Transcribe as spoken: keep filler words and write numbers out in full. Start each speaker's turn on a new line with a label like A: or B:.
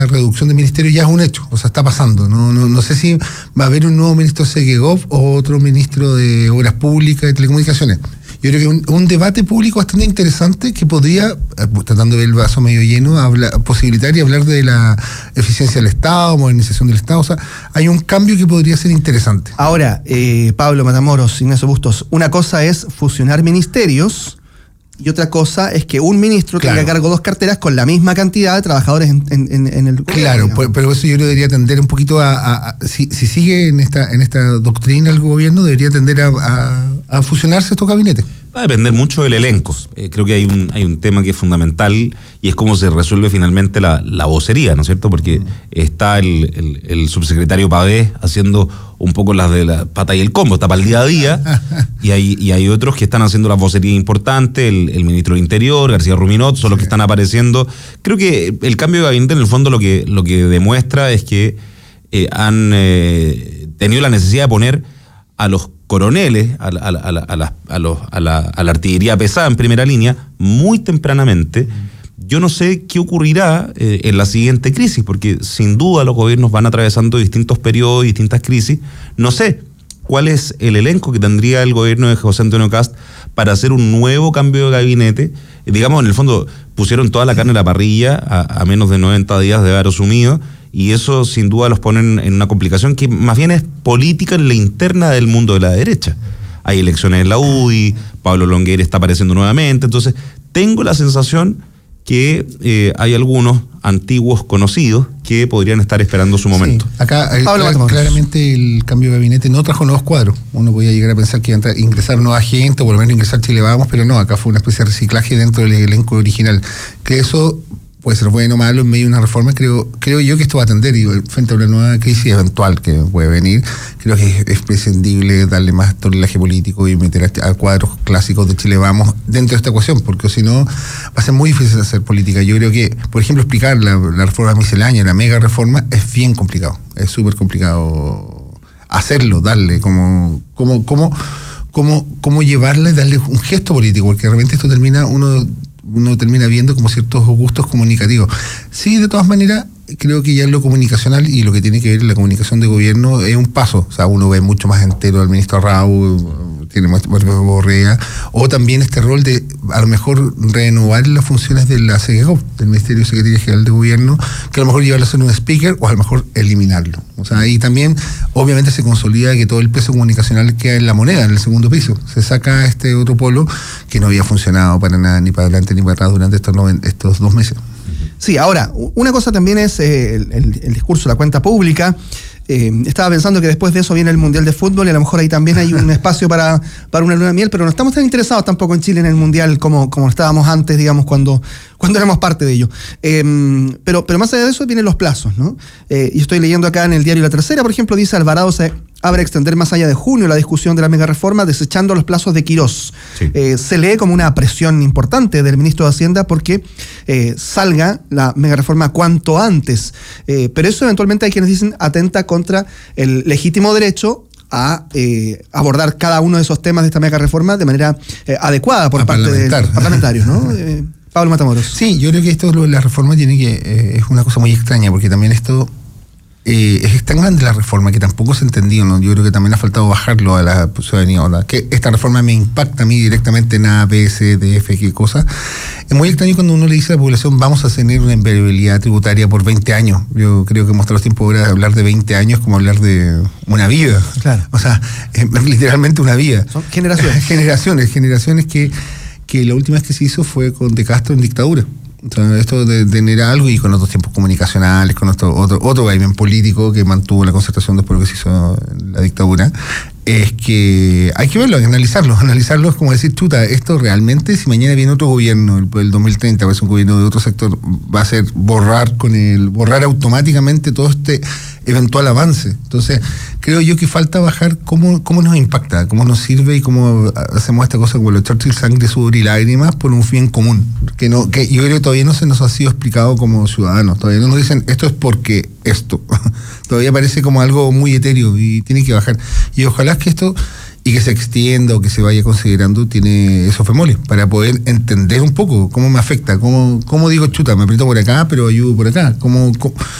A: La reducción de ministerios ya es un hecho, o sea, está pasando. No, no, no sé si va a haber un nuevo ministro de Segegov o otro ministro de Obras Públicas y Telecomunicaciones. Yo creo que un, un debate público bastante interesante que podría, tratando de ver el vaso medio lleno, hablar, posibilitar y hablar de la eficiencia del Estado, modernización del Estado. O sea, hay un cambio que podría ser interesante.
B: Ahora, eh, Pablo Matamoros, Ignacio Bustos, una cosa es fusionar ministerios y otra cosa es que un ministro claro. tenga a cargo dos carteras con la misma cantidad de trabajadores en, en, en el
A: Claro, gobierno. Pero eso yo creo debería tender un poquito a... a, a si, si sigue en esta en esta doctrina el gobierno, debería tender a, a, a fusionarse estos gabinetes.
C: Va a depender mucho del elenco. Eh, creo que hay un hay un tema que es fundamental y es cómo se resuelve finalmente la, la vocería, ¿no es cierto? Porque mm. está el, el, el subsecretario Pavés haciendo un poco las de la pata y el combo, está para el día a día, y hay y hay otros que están haciendo la vocería importante, el, el ministro del Interior, García Ruminot, son sí. los que están apareciendo. Creo que el cambio de gabinete en el fondo lo que, lo que demuestra es que eh, han eh, tenido la necesidad de poner a los coroneles, a la, a la, a la, a la, a los, a la, a la artillería pesada en primera línea, muy tempranamente. Yo no sé qué ocurrirá eh, en la siguiente crisis, porque sin duda los gobiernos van atravesando distintos periodos, distintas crisis. No sé cuál es el elenco que tendría el gobierno de José Antonio Kast para hacer un nuevo cambio de gabinete. Eh, digamos, en el fondo, pusieron toda la carne en la parrilla a, a menos de noventa días de haber asumido, y eso sin duda los pone en, en una complicación que más bien es política en la interna del mundo de la derecha. Hay elecciones en la U D I, Pablo Longueira está apareciendo nuevamente, entonces tengo la sensación que eh, hay algunos antiguos conocidos que podrían estar esperando su momento.
A: Sí, acá eh, clar, claramente el cambio de gabinete no trajo nuevos cuadros. Uno podía llegar a pensar que iba a ingresar nueva gente o por lo menos ingresar Chile Vamos, pero no, acá fue una especie de reciclaje dentro del elenco original. Que eso puede ser bueno o malo en medio de una reforma. Creo creo yo que esto va a atender, y frente a una nueva crisis eventual que puede venir, creo que es, es prescindible darle más tonelaje político y meter a, a cuadros clásicos de Chile Vamos dentro de esta ecuación, porque si no va a ser muy difícil hacer política. Yo creo que, por ejemplo, explicar la, la reforma miscelánea, la mega reforma, es bien complicado, es súper complicado hacerlo, darle como como como como cómo llevarla y darle un gesto político, porque realmente esto termina uno uno termina viendo como ciertos gustos comunicativos. Sí, de todas maneras, creo que ya en lo comunicacional y lo que tiene que ver en la comunicación de gobierno es un paso. O sea, uno ve mucho más entero al ministro Raúl, tiene más Borrea, o también este rol de, a lo mejor, renovar las funciones de la Segegov, del Ministerio de Secretaría General de Gobierno, que a lo mejor llevarlo a ser un speaker, o a lo mejor eliminarlo. O sea, ahí también, obviamente, se consolida que todo el peso comunicacional queda en la moneda, en el segundo piso. Se saca este otro polo que no había funcionado para nada, ni para adelante ni para atrás durante estos, noven, estos dos meses.
B: Sí, ahora, una cosa también es eh, el, el, el discurso, la cuenta pública. Eh, estaba pensando que después de eso viene el Mundial de Fútbol y a lo mejor ahí también hay un espacio para, para una luna de miel, pero no estamos tan interesados tampoco en Chile en el Mundial como, como estábamos antes, digamos, cuando, cuando éramos parte de ello. Eh, pero, pero más allá de eso vienen los plazos, ¿no? Eh, y estoy leyendo acá en el diario La Tercera, por ejemplo, dice Alvarado se abre a extender más allá de junio la discusión de la mega reforma, desechando los plazos de Quirós. Sí. Eh, se lee como una presión importante del ministro de Hacienda porque eh, salga la mega reforma cuanto antes. Eh, pero eso eventualmente hay quienes dicen atenta contra el legítimo derecho a eh, abordar cada uno de esos temas de esta mega reforma de manera eh, adecuada por a parte de los parlamentarios, ¿no? Eh, Pablo Matamoros.
A: Sí, yo creo que esto, la reforma tiene que, eh, es una cosa muy extraña, porque también esto Eh, es tan grande la reforma que tampoco se entendió, ¿no? Yo creo que también ha faltado bajarlo a la ciudadanía, ¿no? Que esta reforma me impacta a mí directamente en A, B, C, D, F, qué cosa. Es muy extraño cuando uno le dice a la población vamos a tener una invariabilidad tributaria por veinte años. Yo creo que hemos estado los tiempos ahora de hablar de veinte años como hablar de una vida.
B: Claro.
A: O sea, es literalmente una vida.
B: Son generaciones.
A: generaciones, generaciones que, que la última vez que se hizo fue con De Castro en dictadura. O sea, esto de tener algo, y con otros tiempos comunicacionales, con otro otro, otro vaivén político que mantuvo la concertación después de lo que se hizo la dictadura, es que hay que verlo, hay que analizarlo. Analizarlo es como decir, chuta, esto realmente, si mañana viene otro gobierno, el, el dos mil treinta, va a ser un gobierno de otro sector, va a ser borrar con el borrar automáticamente todo este eventual avance. Entonces, creo yo que falta bajar cómo, cómo nos impacta, cómo nos sirve y cómo hacemos esta cosa como los Churchill, sangre, sudor y lágrimas por un bien común. Que no, que yo creo que todavía no se nos ha sido explicado como ciudadanos. Todavía no nos dicen esto es porque esto. Todavía parece como algo muy etéreo y tiene que bajar. Y ojalá que esto, y y que se extienda o que se vaya considerando, tiene esos femoles, para poder entender un poco cómo me afecta, cómo, cómo digo, chuta, me aprieto por acá, pero ayudo por acá, cómo, cómo,